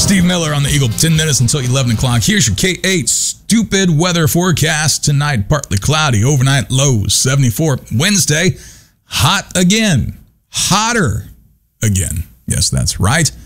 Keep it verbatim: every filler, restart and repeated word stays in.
Steve Miller on the Eagle. ten minutes until eleven o'clock. Here's your K eight stupid weather forecast. Tonight, partly cloudy. Overnight lows seventy-four. Wednesday, hot again. Hotter again. Yes, that's right.